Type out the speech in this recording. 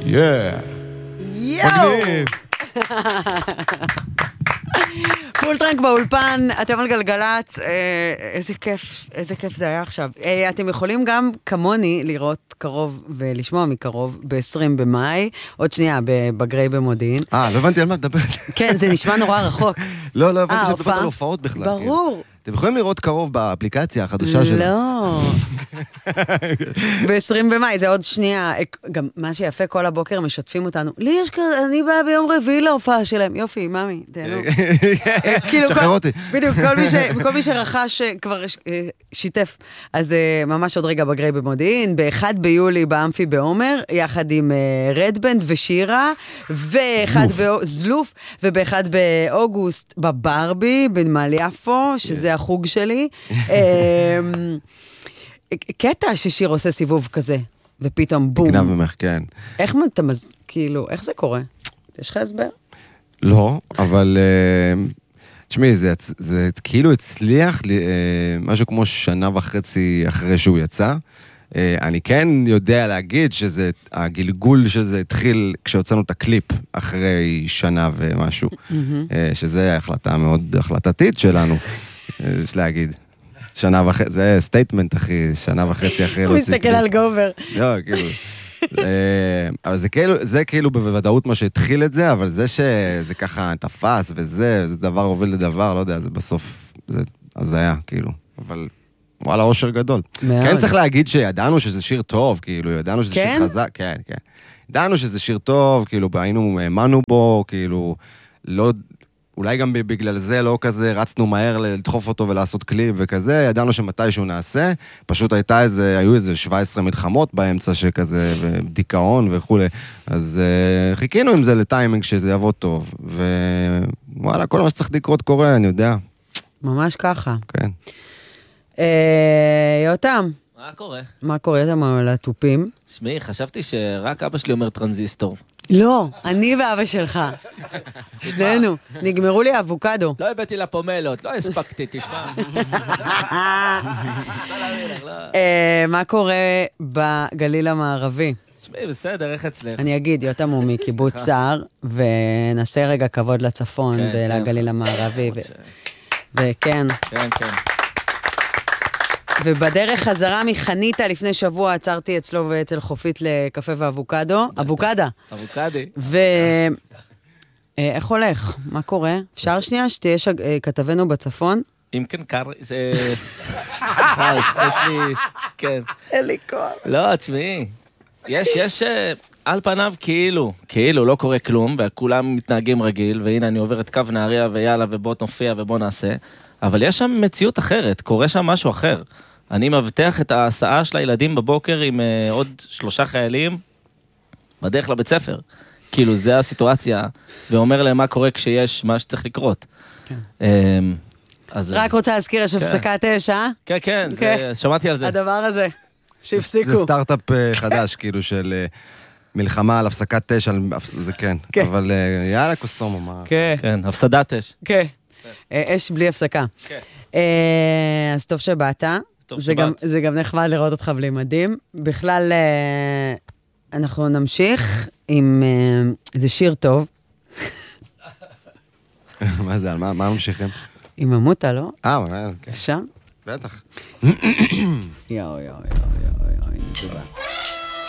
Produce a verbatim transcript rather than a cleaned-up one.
יא. מגניב. פולטרנק באולפן, אתם על גלגלת, איזה כיף, איזה כיף זה היה עכשיו. אתם יכולים גם כמוני לראות קרוב ולשמוע מקרוב ב-עשרים במאי, עוד שנייה בגרי במודיעין. אה, לא הבנתי על מה לדבר. כן, זה נשמע נורא רחוק. לא, לא הבנתי שאת מדברת על הופעות בכלל. ברור. אתם יכולים לראות קרוב באפליקציה החדשה שלנו. לא. ב-עשרים במאי, זה עוד שנייה. גם מה שיפה, כל הבוקר משתפים אותנו. לי יש כזה, אני באה ביום רביעי להופעה שלהם. יופי, ממי, תהנו. שחרר אותי. בדיוק, כל מי שרכש כבר שיתף. אז ממש עוד רגע בגרי במודיעין, ב-אחד ביולי באמפי בעומר, יחד עם רדבנד ושירה, זלוף, וב-אחד באוגוסט בברבי, בנמל יפו, שזה החוג שלי. קטע ששיר עושה סיבוב כזה, ופתאום בום. נגנב ממך, כן. איך אתה מז... כאילו, איך זה קורה? יש לך הסבר? לא, אבל... תשמעי, זה, זה כאילו הצליח משהו כמו שנה וחצי אחרי שהוא יצא. אני כן יודע להגיד שזה, הגלגול שזה התחיל כשהוצאנו את הקליפ אחרי שנה ומשהו, שזה החלטה מאוד החלטתית שלנו, יש להגיד. שנה וחצי, זה סטייטמנט אחי, שנה וחצי אחרי. הוא מסתכל על גובר. לא, כאילו. אבל זה כאילו, זה כאילו בוודאות מה שהתחיל את זה, אבל זה שזה ככה תפס וזה, זה דבר הוביל לדבר, לא יודע, זה בסוף, אז זה היה, כאילו. אבל וואלה, אושר גדול. כן צריך להגיד שידענו שזה שיר טוב, כאילו, ידענו שזה שיר חזק, כן, כן. ידענו שזה שיר טוב, כאילו, היינו, האמנו בו, כאילו, לא... אולי גם בגלל זה לא כזה רצנו מהר לדחוף אותו ולעשות קליפ וכזה, ידענו שמתישהו נעשה, פשוט הייתה איזה, היו איזה שבע עשרה מלחמות באמצע שכזה, ודיכאון וכו'. אז uh, חיכינו עם זה לטיימינג שזה יבוא טוב, ווואלה, כל מה שצריך לקרות קורה, אני יודע. ממש ככה. כן. אה, יותם. מה קורה? מה קורה יותם על הטופים? שמי, חשבתי שרק אבא שלי אומר טרנזיסטור. לא, אני ואבא שלך. שנינו. נגמרו לי אבוקדו. לא הבאתי לפומלות, לא הספקתי, תשמע. מה קורה בגליל המערבי? שמי, בסדר, איך אצלך? אני אגיד, יותם הוא מקיבוץ סער, ונעשה רגע כבוד לצפון ולגליל המערבי. וכן. כן, כן. ובדרך חזרה מחניתה לפני שבוע עצרתי אצלו ואצל חופית לקפה ואבוקדו. אבוקדה. אבוקדי. ו... איך הולך? מה קורה? אפשר שנייה שתהיה כתבנו בצפון? אם כן קר, זה... סליחה, יש לי... כן. אין לי כוח. לא, תשמעי. יש, יש... על פניו כאילו, כאילו לא קורה כלום, וכולם מתנהגים רגיל, והנה אני עובר את קו נהריה ויאללה ובוא נופיע ובוא נעשה. אבל יש שם מציאות אחרת, קורה שם משהו אחר. אני מבטח את ההסעה של הילדים בבוקר עם uh, עוד שלושה חיילים בדרך לבית ספר. כאילו, זה הסיטואציה, ואומר להם מה קורה כשיש מה שצריך לקרות. כן. Um, אז, רק רוצה להזכיר, יש הפסקת אש, אה? כן, כן, זה, שמעתי על זה. הדבר הזה, שהפסיקו. זה סטארט-אפ חדש, כאילו, של מלחמה על הפסקת אש, זה כן. כן. אבל יאללה, קוסומו, מה... כן. כן, הפסדת אש. כן. אש בלי הפסקה. כן. אז טוב שבאת. זה גם, זה גם נחמד לראות אותך בלי מדים. בכלל, אנחנו נמשיך עם איזה שיר טוב. מה זה, על מה, מה ממשיכים? עם ממותה, לא? אה, כן. שם? בטח. יאו, יאו, יאו, יאו, יאו,